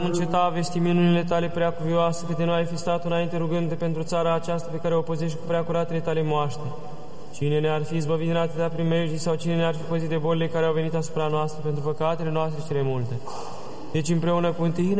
înceta vesti minunile tale prea cuvioase, că de noi ai fi stat înainte rugându-te pentru țara aceasta pe care o păzești cu prea curatele tale moaște. Cine ne-ar fi izbăvit din atâtea primejdii sau cine ne-ar fi păzit de bolile care au venit asupra noastră pentru păcatele noastre cele multe. Deci împreună cu întâi